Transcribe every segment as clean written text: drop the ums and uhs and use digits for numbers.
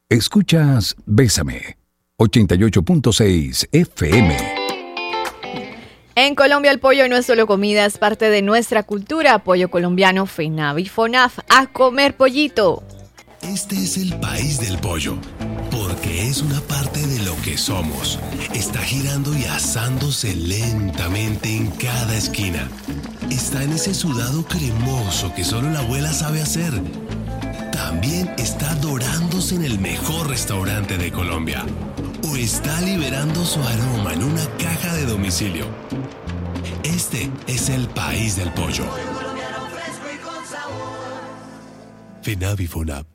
Escuchas Bésame, 88.6 FM. En Colombia el pollo no es solo comida, es parte de nuestra cultura. Pollo colombiano, FENAV y FONAF. ¡A comer pollito! Este es el país del pollo, porque es una parte de lo que somos. Está girando y asándose lentamente en cada esquina. Está en ese sudado cremoso que solo la abuela sabe hacer. También está dorándose en el mejor restaurante de Colombia. O está liberando su aroma en una caja de domicilio. Este es el país del pollo. FENAV y FONAV.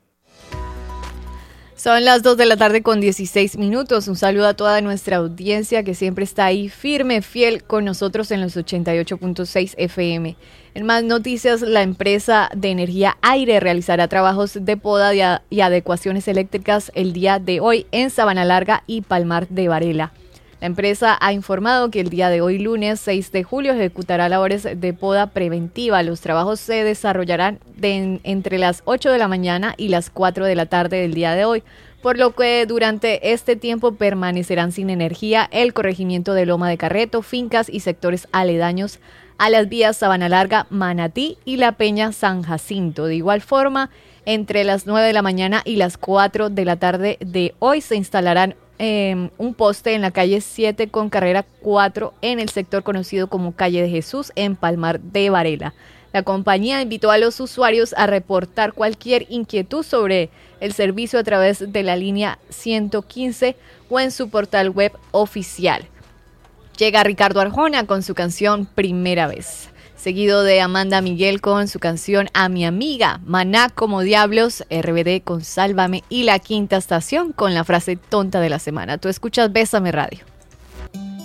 Son las 2 de la tarde con 16 minutos. Un saludo a toda nuestra audiencia que siempre está ahí firme, fiel con nosotros en los 88.6 FM. En más noticias, la empresa de energía Aire realizará trabajos de poda y adecuaciones eléctricas el día de hoy en Sabana Larga y Palmar de Varela. La empresa ha informado que el día de hoy, lunes 6 de julio, ejecutará labores de poda preventiva. Los trabajos se desarrollarán entre las 8 de la mañana y las 4 de la tarde del día de hoy, por lo que durante este tiempo permanecerán sin energía el corregimiento de Loma de Carreto, fincas y sectores aledaños a las vías Sabana Larga, Manatí y La Peña San Jacinto. De igual forma, entre las 9 de la mañana y las 4 de la tarde de hoy se instalarán un poste en la calle 7 con carrera 4 en el sector conocido como Calle de Jesús en Palmar de Varela. La compañía invitó a los usuarios a reportar cualquier inquietud sobre el servicio a través de la línea 115 o en su portal web oficial. Llega Ricardo Arjona con su canción Primera Vez, seguido de Amanda Miguel con su canción A mi amiga, Maná como Diablos, RBD con Sálvame y La Quinta Estación con la frase tonta de la semana. Tú escuchas Bésame Radio.